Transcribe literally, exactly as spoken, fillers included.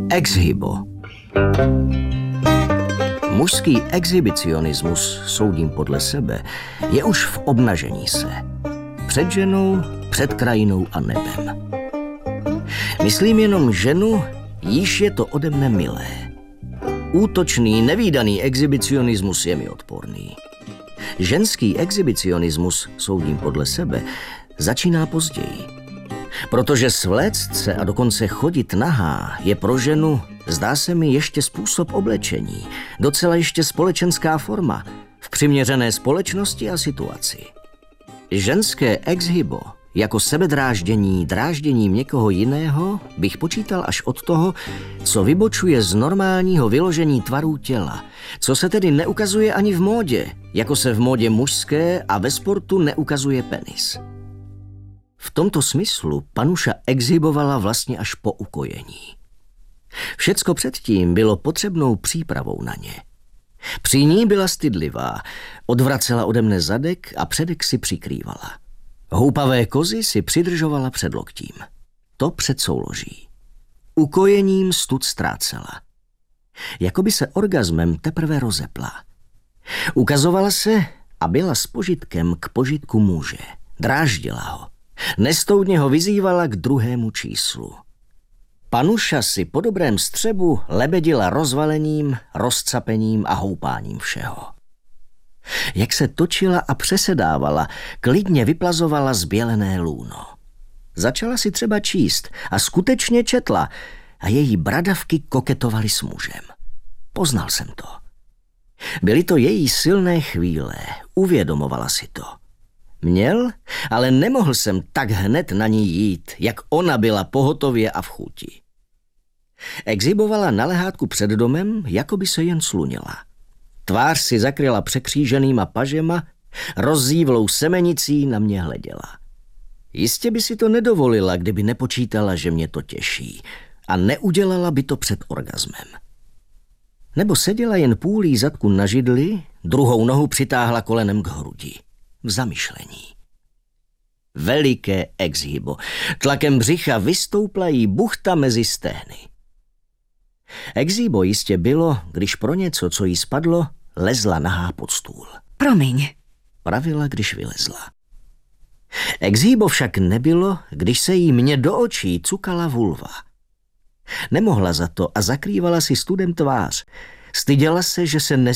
Exhibo. Mužský exhibicionismus, soudím podle sebe, je už v obnažení se. Před ženou, před krajinou a nebem. Myslím jenom ženu, jíž je to ode mne milé. Útočný, nevídaný exhibicionismus je mi odporný. Ženský exhibicionismus, soudím podle sebe, začíná později. Protože svléct se a dokonce chodit nahá je pro ženu, zdá se mi, ještě způsob oblečení, docela ještě společenská forma, v přiměřené společnosti a situaci. Ženské exhibo, jako sebedráždění, drážděním někoho jiného, bych počítal až od toho, co vybočuje z normálního vyložení tvarů těla, co se tedy neukazuje ani v módě, jako se v módě mužské a ve sportu neukazuje penis. V tomto smyslu panuša exhibovala vlastně až po ukojení. Všecko předtím bylo potřebnou přípravou na ně. Při ní byla stydlivá, odvracela ode mne zadek a předek si přikrývala. Houpavé kozy si přidržovala před loktím. To před souloží. Ukojením stud ztrácela. Jakoby se orgazmem teprve rozepla. Ukazovala se a byla s požitkem k požitku muže. Dráždila ho. Nestoudně ho vyzývala k druhému číslu. Panuša si po dobrém střebu lebedila rozvalením, rozcapením a houpáním všeho. Jak se točila a přesedávala, klidně vyplazovala zbělené lůno. Začala si třeba číst a skutečně četla a její bradavky koketovaly s mužem. Poznal jsem to. Byly to její silné chvíle, uvědomovala si to. Měl, ale nemohl jsem tak hned na ní jít, jak ona byla pohotově a v chuti. Exhibovala na lehátku před domem, jako by se jen slunila. Tvář si zakryla překříženýma pažema, rozzívlou semenicí na mě hleděla. Jistě by si to nedovolila, kdyby nepočítala, že mě to těší, a neudělala by to před orgazmem. Nebo seděla jen půlí zadku na židli, druhou nohu přitáhla kolenem k hrudi. V zamyšlení. Veliké exhibo. Tlakem břicha vystoupla jí buchta mezi stehny. Exhibo jistě bylo, když pro něco, co jí spadlo, lezla nahá pod stůl. Promiň, pravila, když vylezla. Exhibo však nebylo, když se jí mně do očí cukala vulva. Nemohla za to a zakrývala si studem tvář. Styděla se, že se